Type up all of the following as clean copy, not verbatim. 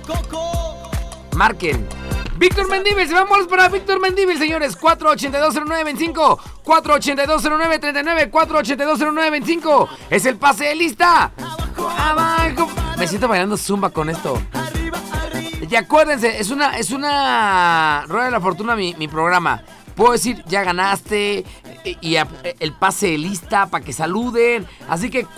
Marquen. Víctor Mendívil, se vamos para Víctor Mendívil, señores. 4820925, 4820939, 4820925. Es el pase de lista. Abajo. Me siento bailando zumba con esto. Y acuérdense, es una Rueda de la Fortuna mi programa. Puedo decir, ya ganaste, y el pase de lista para que saluden. Así que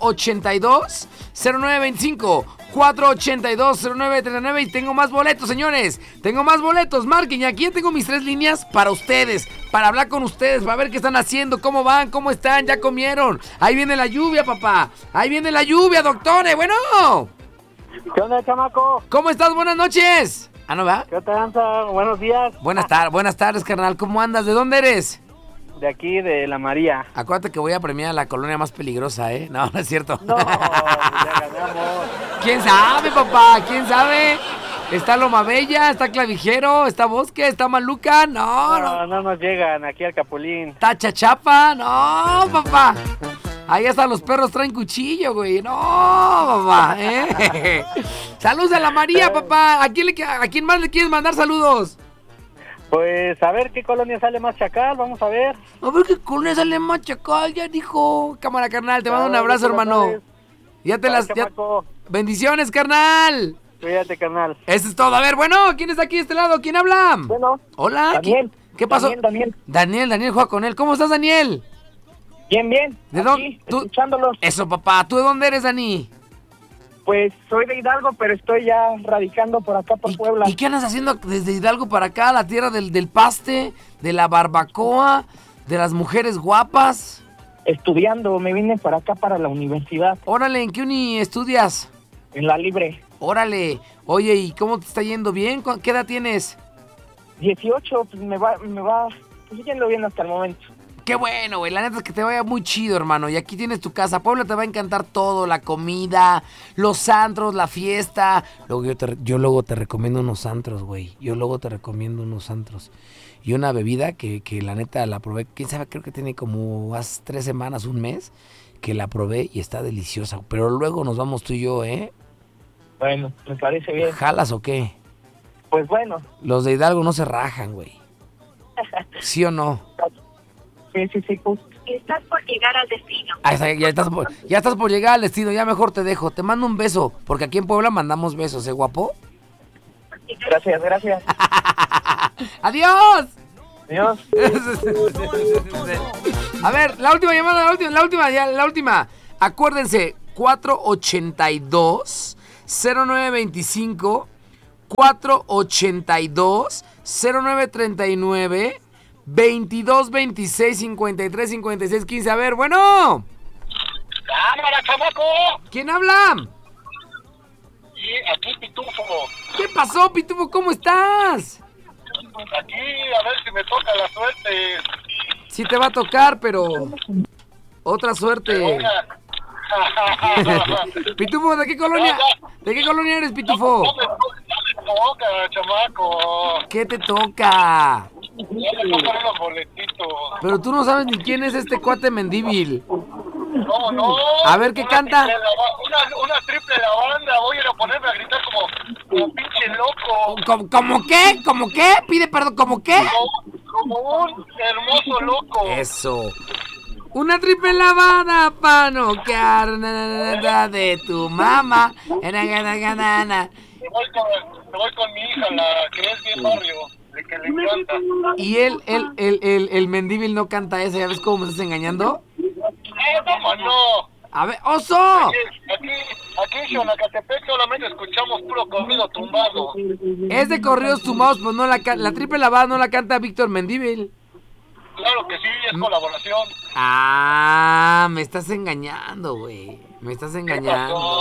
4820925, 4820939. Y tengo más boletos, señores. Tengo más boletos, marquen. Y aquí tengo mis 3 líneas para ustedes, para hablar con ustedes, para ver qué están haciendo, cómo van, cómo están, ya comieron. Ahí viene la lluvia, papá. Ahí viene la lluvia, doctores. Bueno. ¿Qué onda, chamaco? ¿Cómo estás? Buenas noches. Ah, ¿no va? ¿Qué tal? Buenos días. Buenas tardes, carnal. ¿Cómo andas? ¿De dónde eres? De aquí, de La María. Acuérdate que voy a premiar a la colonia más peligrosa, ¿eh? No, no es cierto. No, ya ganamos. ¿Quién sabe, papá? ¿Quién sabe? Está Loma Bella, está Clavijero, está Bosque, está Maluca. No nos llegan aquí al Capulín. Está Chachapa. No, papá. Ahí hasta los perros traen cuchillo, güey. No, papá, ¿eh? Saludos a la María, papá. ¿A quién más le quieres mandar saludos? Pues a ver qué colonia sale más chacal, vamos a ver. A ver qué colonia sale más chacal, ya dijo. Cámara, carnal, te mando un abrazo, hermano. Ya te las... Ya... Bendiciones, carnal. Cuídate, carnal. Eso es todo. A ver, bueno, ¿quién está aquí de este lado? ¿Quién habla? Bueno. Hola. Daniel. ¿Qué pasó? Daniel, juega con él. ¿Cómo estás, Daniel? Bien. ¿De dónde? Escuchándolos. Eso, papá. ¿Tú de dónde eres, Dani? Pues soy de Hidalgo, pero estoy ya radicando por acá, por Puebla. ¿Y qué andas haciendo desde Hidalgo para acá, la tierra del paste, de la barbacoa, de las mujeres guapas? Estudiando, me vine para acá, para la universidad. Órale, ¿en qué uni estudias? En la Libre. Órale. Oye, ¿y cómo te está yendo? ¿Bien? ¿Qué edad tienes? 18, pues me va pues yendo bien hasta el momento. Qué bueno, güey, la neta es que te vaya muy chido, hermano. Y aquí tienes tu casa. Puebla te va a encantar todo, la comida, los antros, la fiesta. Luego yo luego te recomiendo unos antros, güey. Y una bebida que la neta la probé, quién sabe, creo que tiene como hace 3 semanas, un mes, que la probé y está deliciosa. Pero luego nos vamos tú y yo, ¿eh? Bueno, me parece bien. ¿Jalas o qué? Pues bueno. Los de Hidalgo no se rajan, güey. ¿Sí o no? Sí. Estás por llegar al destino. Ya estás por llegar al destino, ya mejor te dejo. Te mando un beso, porque aquí en Puebla mandamos besos, ¿eh, guapo? Gracias. ¡Adiós! Adiós. A ver, la última llamada, la última. Acuérdense, 482-0925, 482-0939, 22 26 53 56 15. A ver, bueno. ¡Cámara, chamaco! ¿Quién habla? Sí, aquí Pitufo. ¿Qué pasó, Pitufo? ¿Cómo estás? Aquí, a ver si me toca la suerte. Sí te va a tocar, pero otra suerte. Pitufo, ¿de qué colonia eres, Pitufo? No me toca, chamaco. ¿Qué te toca? No me tocan los boletitos. Pero tú no sabes ni quién es este cuate Mendívil. ¿Cómo no? A ver, ¿qué canta? Una triple lavanda. Voy a ir a ponerme a gritar como pinche loco. ¿Cómo qué? ¿Cómo qué? Pide perdón, ¿cómo qué? Como un hermoso loco. Eso. Una triple lavada para noquear de tu mamá. Me voy con mi hija, la que es bien barrio, de que le encanta. Y el Mendívil no canta esa, ¿ya ves cómo me estás engañando? ¿Cómo no? A ver, ¡oso! Aquí en Xonacatepec solamente escuchamos puro corrido tumbado. Es de corridos tumbados, pues no la triple lavada no la canta Víctor Mendívil. Claro que sí, es colaboración. Ah, me estás engañando, güey. Me estás engañando.